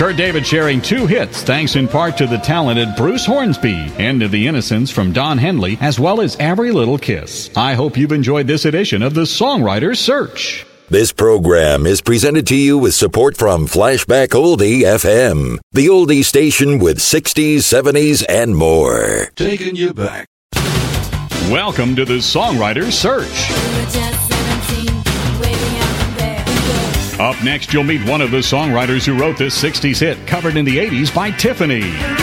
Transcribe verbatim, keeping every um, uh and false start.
Kurt David sharing two hits, thanks in part to the talented Bruce Hornsby, End of the Innocence from Don Henley, as well as Every Little Kiss. I hope you've enjoyed this edition of the Songwriter's Search. This program is presented to you with support from Flashback Oldie F M, the oldie station with sixties, seventies, and more. Taking you back. Welcome to the Songwriter's Search. Up next, you'll meet one of the songwriters who wrote this sixties hit, covered in the eighties by Tiffany.